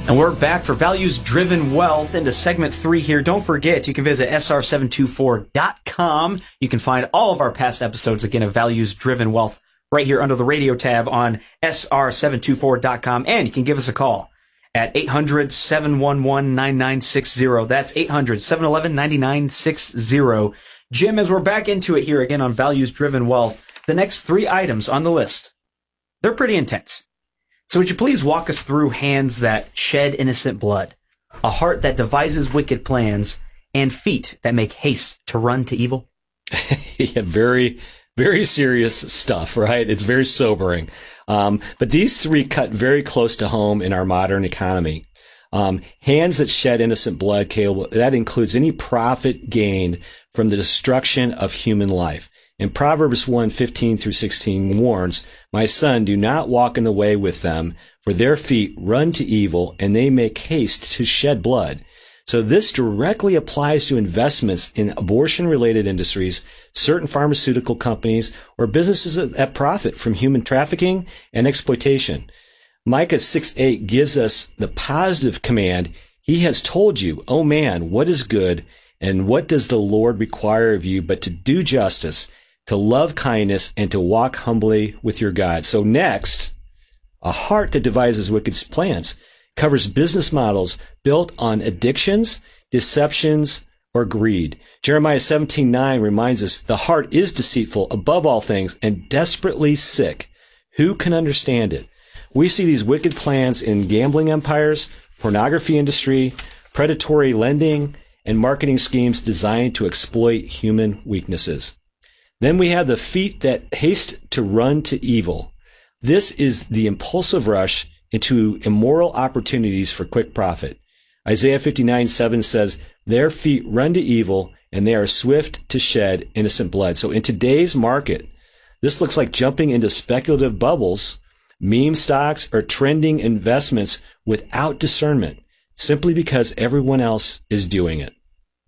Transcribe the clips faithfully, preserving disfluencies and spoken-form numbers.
And we're back for Values-Driven Wealth into segment three here. Don't forget, you can visit S R seven two four dot com. You can find all of our past episodes, again, of Values-Driven Wealth right here under the radio tab on S R seven two four dot com. And you can give us a call at eight hundred, seven one one, nine nine six zero. That's eight hundred, seven one one, nine nine six zero. Jim, as we're back into it here again on Values-Driven Wealth, the next three items on the list, they're pretty intense. So would you please walk us through hands that shed innocent blood, a heart that devises wicked plans, and feet that make haste to run to evil? Yeah, very, very serious stuff, right? It's very sobering. Um, but these three cut very close to home in our modern economy. Um, hands that shed innocent blood, Caleb, that includes any profit gained from the destruction of human life. And Proverbs one, fifteen through sixteen warns, "My son, do not walk in the way with them, for their feet run to evil, and they make haste to shed blood." So this directly applies to investments in abortion-related industries, certain pharmaceutical companies, or businesses that profit from human trafficking and exploitation. Micah six eight gives us the positive command, "He has told you, O man, what is good, and what does the Lord require of you but to do justice, to love kindness, and to walk humbly with your God." So next, a heart that devises wicked plans covers business models built on addictions, deceptions, or greed. Jeremiah seventeen nine reminds us, "The heart is deceitful above all things and desperately sick. Who can understand it?" We see these wicked plans in gambling empires, pornography industry, predatory lending, and marketing schemes designed to exploit human weaknesses. Then we have the feet that haste to run to evil. This is the impulsive rush into immoral opportunities for quick profit. Isaiah fifty-nine seven says, "Their feet run to evil, and they are swift to shed innocent blood." So in today's market, this looks like jumping into speculative bubbles, meme stocks, or trending investments without discernment, simply because everyone else is doing it.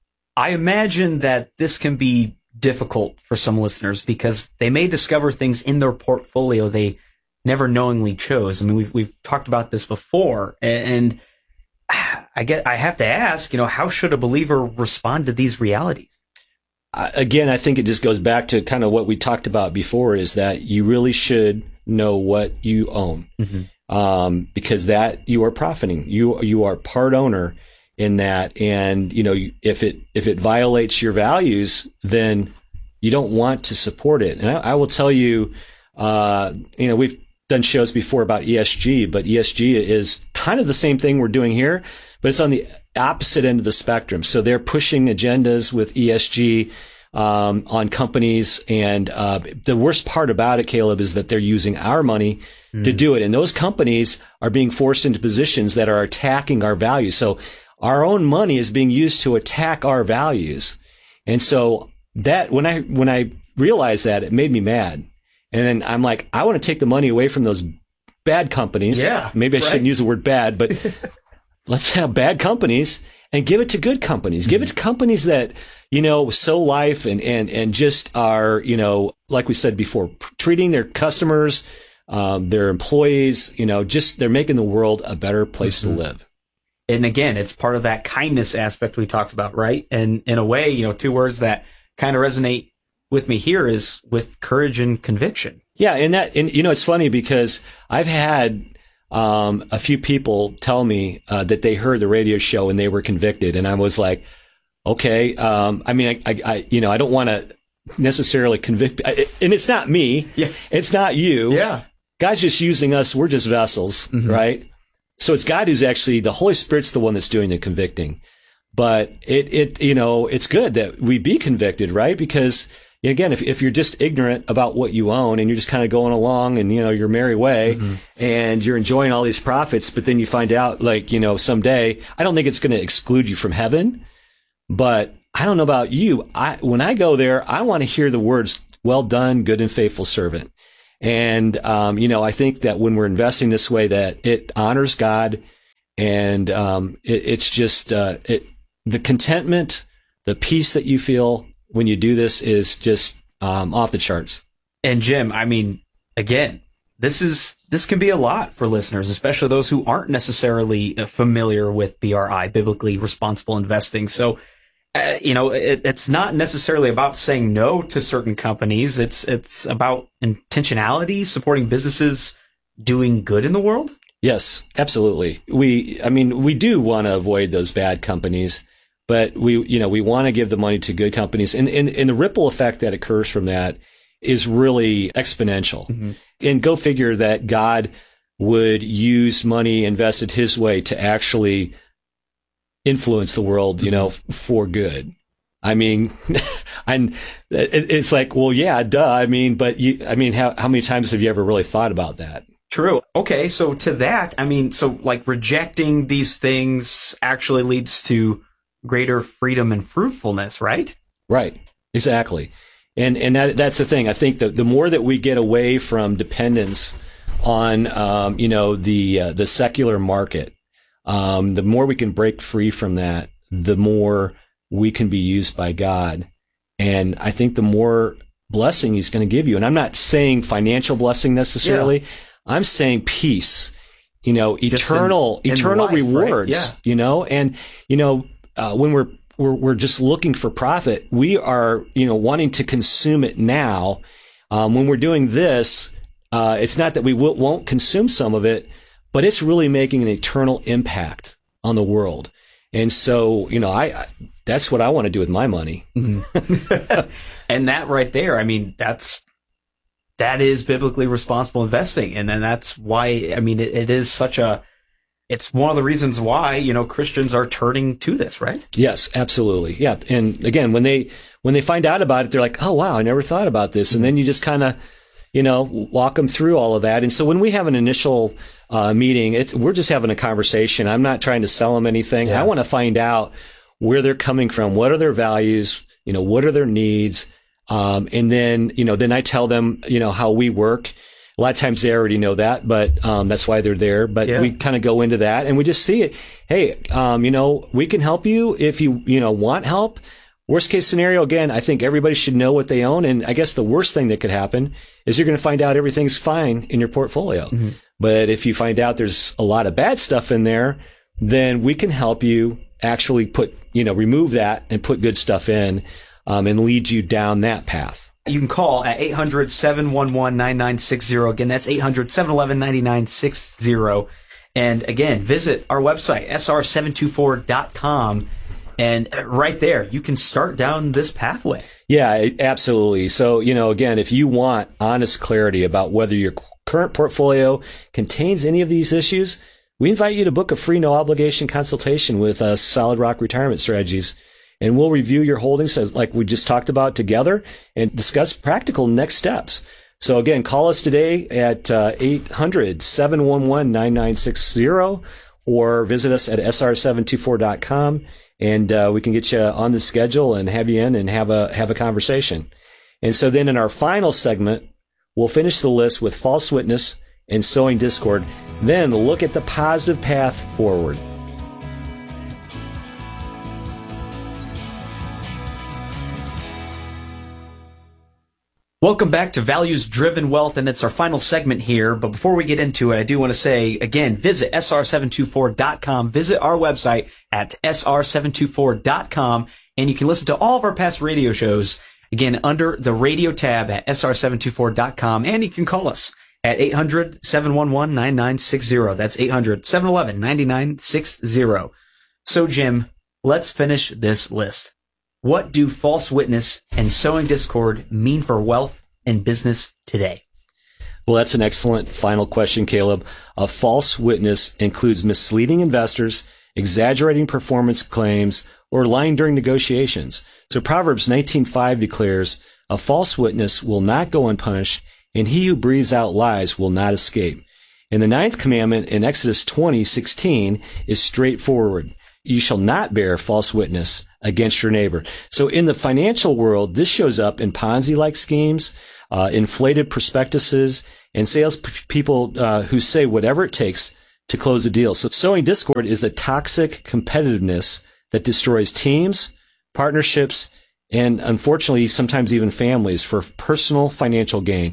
I imagine that this can be difficult for some listeners because they may discover things in their portfolio they never knowingly chose. I mean, we've we've talked about this before, and I get I have to ask, you know, how should a believer respond to these realities? Uh, again, I think it just goes back to kind of what we talked about before: is that you really should know what you own, mm-hmm. um, because that you are profiting. You you are part owner in that, and you know, if it if it violates your values, then you don't want to support it. And I, I will tell you, uh, you know, we've done shows before about E S G, but E S G is kind of the same thing we're doing here, but it's on the opposite end of the spectrum. So they're pushing agendas with E S G um, on companies, and uh, the worst part about it, Caleb, is that they're using our money mm. to do it, and those companies are being forced into positions that are attacking our values. So our own money is being used to attack our values. And so that, when I, when I realized that, it made me mad. And then I'm like, I want to take the money away from those bad companies. Yeah. Maybe I right. shouldn't use the word bad, but let's have bad companies and give it to good companies. Mm-hmm. Give it to companies that, you know, sow life and, and, and just are, you know, like we said before, treating their customers, um, their employees, you know, just they're making the world a better place mm-hmm. to live. And again, it's part of that kindness aspect we talked about, right? And in a way, you know, two words that kind of resonate with me here is with courage and conviction. Yeah. And that, and you know, it's funny because I've had, um, a few people tell me, uh, that they heard the radio show and they were convicted. And I was like, okay. Um, I mean, I, I, I you know, I don't want to necessarily convict, I, and it's not me. Yeah. It's not you. Yeah. God's just using us. We're just vessels, mm-hmm. right? So it's God who's actually, the Holy Spirit's the one that's doing the convicting. But it, it, you know, it's good that we be convicted, right? Because again, if, if you're just ignorant about what you own and you're just kind of going along and, you know, your merry way mm-hmm. and you're enjoying all these profits, but then you find out, like, you know, someday, I don't think it's going to exclude you from heaven, but I don't know about you. I, when I go there, I want to hear the words, "Well done, good and faithful servant." And, um, you know, I think that when we're investing this way, that it honors God, and um, it, it's just uh, it, the contentment, the peace that you feel when you do this is just um, off the charts. And Jim, I mean, again, this is, this can be a lot for listeners, especially those who aren't necessarily familiar with B R I, biblically responsible investing. So, uh, you know, it, it's not necessarily about saying no to certain companies. It's, it's about intentionality, supporting businesses doing good in the world. Yes, absolutely. We, I mean, we do want to avoid those bad companies, but we, you know, we want to give the money to good companies. And, and, and the ripple effect that occurs from that is really exponential. Mm-hmm. And go figure that God would use money invested his way to actually influence the world, you know, mm-hmm. for good. I mean, and it's like, well, yeah, duh. I mean, but you, I mean, how, how many times have you ever really thought about that? True. Okay. So to that, I mean, so like rejecting these things actually leads to greater freedom and fruitfulness, right? Right. Exactly. And, and that, that's the thing. I think that the more that we get away from dependence on, um, you know, the, uh, the secular market, um, the more we can break free from that, the more we can be used by God. And I think the more blessing he's going to give you. And I'm not saying financial blessing necessarily. Yeah. I'm saying peace, you know, eternal, in, in eternal life, rewards, right? Yeah. You know, and, you know, uh, when we're, we're, we're just looking for profit, we are, you know, wanting to consume it now. Um, when we're doing this, uh, it's not that we w- won't consume some of it, but it's really making an eternal impact on the world. And so, you know, I, I that's what I want to do with my money. Mm-hmm. And that right there, I mean, that's, That is biblically responsible investing. And then that's why, I mean, it, it is such a, it's one of the reasons why, you know, Christians are turning to this, right? Yes, absolutely. Yeah. And again, when they, when they find out about it, they're like, oh, wow, I never thought about this. And then you just kind of, you know, walk them through all of that. And so when we have an initial uh, meeting, it's, we're just having a conversation. I'm not trying to sell them anything. Yeah. I want to find out where they're coming from. What are their values? You know, what are their needs? Um, and then, you know, then I tell them, you know, how we work. A lot of times they already know that, but, um, that's why they're there. But yeah. we kind of go into that and we just see it. Hey, um, you know, we can help you if you, you know, want help. Worst case scenario, again, I think everybody should know what they own. And I guess the worst thing that could happen is you're going to find out everything's fine in your portfolio. Mm-hmm. But if you find out there's a lot of bad stuff in there, then we can help you actually put, you know, remove that and put good stuff in. Um, and lead you down that path. You can call at eight hundred, seven one one, nine nine six zero. Again, that's eight hundred, seven one one, nine nine six zero. And again, visit our website, S R seven two four dot com. And right there, you can start down this pathway. Yeah, absolutely. So, you know, again, if you want honest clarity about whether your current portfolio contains any of these issues, we invite you to book a free no obligation consultation with uh, Solid Rock Retirement Strategies. And we'll review your holdings as like we just talked about together and discuss practical next steps. So again, call us today at uh, eight hundred, seven one one, nine nine six zero or visit us at S R seven two four dot com and uh, we can get you on the schedule and have you in and have a have a conversation. And so then in our final segment, we'll finish the list with false witness and sowing discord, then look at the positive path forward. Welcome back to Values Driven Wealth, and it's our final segment here. But before we get into it, I do want to say, again, visit S R seven two four dot com. Visit our website at S R seven two four dot com, and you can listen to all of our past radio shows, again, under the radio tab at S R seven two four dot com. And you can call us at eight hundred, seven one one, nine nine six zero. That's eight hundred, seven one one, nine nine six zero. So, Jim, let's finish this list. What do false witness and sowing discord mean for wealth and business today? Well, that's an excellent final question, Caleb. A false witness includes misleading investors, exaggerating performance claims, or lying during negotiations. So Proverbs nineteen five declares, a false witness will not go unpunished, and he who breathes out lies will not escape. And the ninth commandment in Exodus twenty sixteen is straightforward. You shall not bear false witness against your neighbor. So in the financial world, this shows up in Ponzi-like schemes, uh, inflated prospectuses, and sales p- people uh, who say whatever it takes to close a deal. So sowing discord is the toxic competitiveness that destroys teams, partnerships, and unfortunately, sometimes even families for personal financial gain.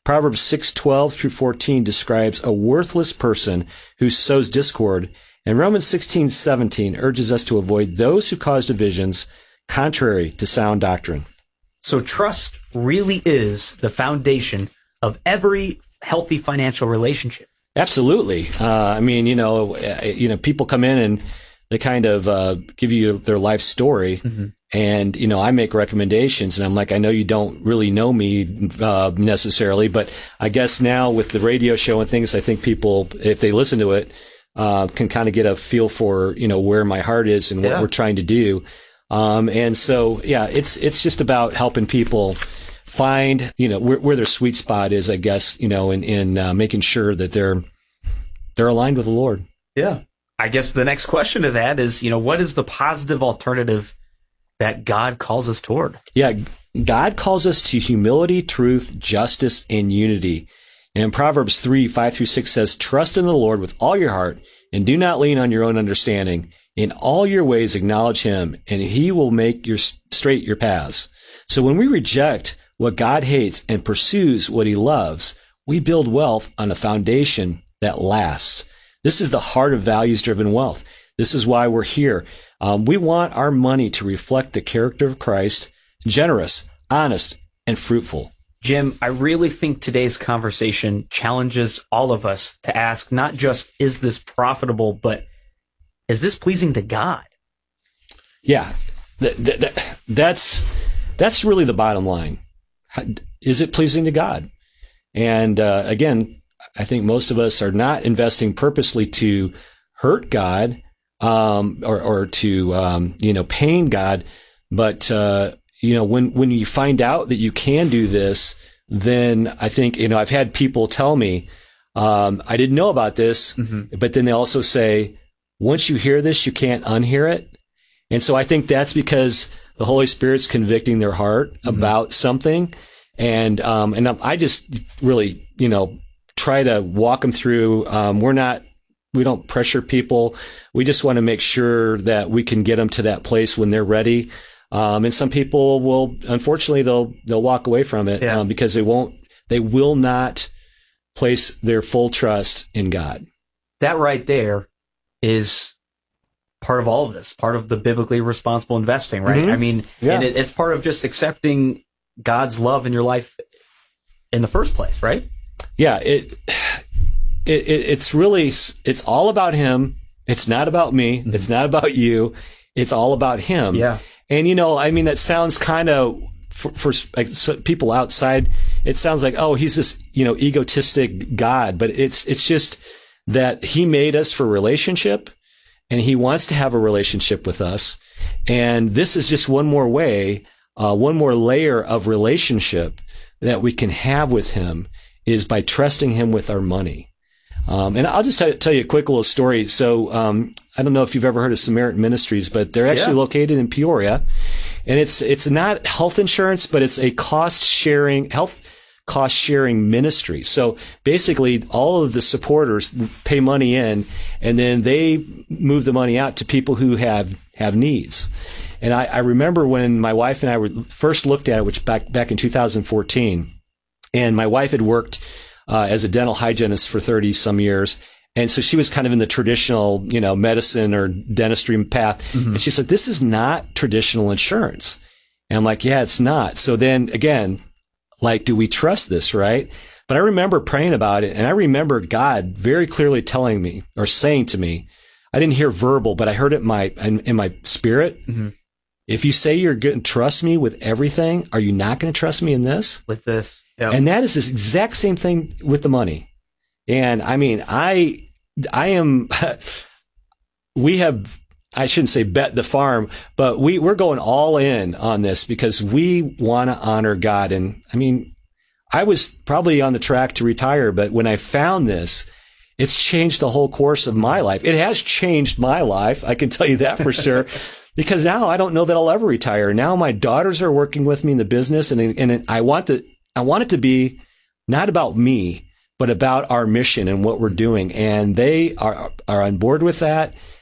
Proverbs six twelve through fourteen describes a worthless person who sows discord, and Romans sixteen seventeen urges us to avoid those who cause divisions contrary to sound doctrine. So trust really is the foundation of every healthy financial relationship. Absolutely. Uh, I mean, you know, uh, you know, people come in and they kind of uh, give you their life story, mm-hmm. and you know, I make recommendations, and I'm like, I know you don't really know me uh, necessarily, but I guess now with the radio show and things, I think people, if they listen to it, uh, can kind of get a feel for, you know, where my heart is and what yeah. we're trying to do. Um, and so, yeah, it's it's just about helping people find, you know, where, where their sweet spot is, I guess, you know, in, in uh, making sure that they're they're aligned with the Lord. Yeah. I guess the next question to that is, you know, what is the positive alternative that God calls us toward? Yeah, God calls us to humility, truth, justice, and unity. And Proverbs three, five through six says, trust in the Lord with all your heart and do not lean on your own understanding. In all your ways acknowledge him, and he will make your straight your paths. So when we reject what God hates and pursues what he loves, we build wealth on a foundation that lasts. This is the heart of values-driven wealth. This is why we're here. Um, we want our money to reflect the character of Christ, generous, honest, and fruitful. Jim, I really think today's conversation challenges all of us to ask not just, is this profitable, but is this pleasing to God? Yeah, th- th- th- that's that's really the bottom line. Is it pleasing to God? And uh, again, I think most of us are not investing purposely to hurt God um, or, or to um, you know pain God, but uh, you know when when you find out that you can do this, then I think you know I've had people tell me um, I didn't know about this, mm-hmm. but then they also say, once you hear this, you can't unhear it. And so I think that's because the Holy Spirit's convicting their heart mm-hmm. about something. And, um, and I just really, you know, try to walk them through. Um, we're not, we don't pressure people. We just want to make sure that we can get them to that place when they're ready. Um, and some people will, unfortunately, they'll, they'll walk away from it yeah. um, because they won't, they will not place their full trust in God. That right there is part of all of this, part of the biblically responsible investing, right? Mm-hmm. I mean, yeah. and it, it's part of just accepting God's love in your life in the first place, right? Yeah, it, it, it it's really, it's all about him. It's not about me. Mm-hmm. It's not about you. It's all about him. Yeah. And, you know, I mean, that sounds kind of, for, for like, so people outside, it sounds like, oh, he's this, you know, egotistic God, but it's, it's just that he made us for relationship, and he wants to have a relationship with us. And this is just one more way, uh, one more layer of relationship that we can have with him is by trusting him with our money. Um, and I'll just tell, tell you a quick little story. So, um, I don't know if you've ever heard of Samaritan Ministries, but they're actually yeah. located in Peoria, and it's, it's not health insurance, but it's a cost sharing health cost sharing ministry. So basically all of the supporters pay money in, and then they move the money out to people who have, have needs. And I, I remember when my wife and I were first looked at it, which back, back in two thousand fourteen, and my wife had worked uh, as a dental hygienist for thirty some years. And so she was kind of in the traditional, you know, medicine or dentistry path. Mm-hmm. And she said, this is not traditional insurance. And I'm like, yeah, it's not. So then again, like, do we trust this, right? But I remember praying about it, and I remember God very clearly telling me or saying to me, I didn't hear verbal, but I heard it in my, in, in my spirit. Mm-hmm. If you say you're going to trust me with everything, are you not going to trust me in this? With this. Yep. And that is this exact same thing with the money. And I mean, I, I am, we have, I shouldn't say bet the farm, but we, we're going all in on this because we want to honor God. And I mean, I was probably on the track to retire, but when I found this, it's changed the whole course of my life. It has changed my life. I can tell you that for sure, because now I don't know that I'll ever retire. Now my daughters are working with me in the business, and, and I want to, I want it to be not about me, but about our mission and what we're doing. And they are, are on board with that.